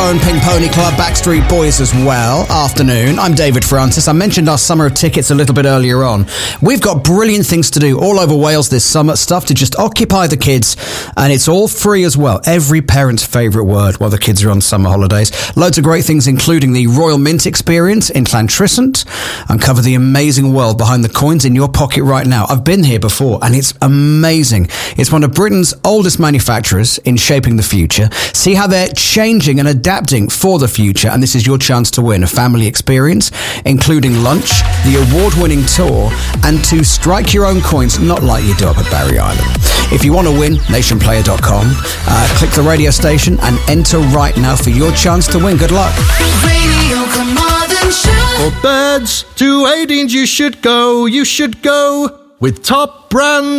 own Pink Pony Club, Backstreet Boys as well. Afternoon, I'm David Francis. I mentioned our summer of tickets a little bit earlier on. We've got brilliant things to do all over Wales this summer, stuff to just occupy the kids, and it's all free as well. Every parent's favourite word while the kids are on summer holidays. Loads of great things, including the Royal Mint experience in Llantrisant. Uncover the amazing world behind the coins in your pocket right now. I've been here before, and it's amazing. It's one of Britain's oldest manufacturers in shaping the future. See how they're changing and adapting for the future, and this is your chance to win a family experience, including lunch, the award-winning tour, and to strike your own coins, not like you do up at Barry Island. If you want to win, nationplayer.com, click the radio station and enter right now for your chance to win. Good luck. Radio Carmarthen Show. For beds to 18, you should go with Top Brand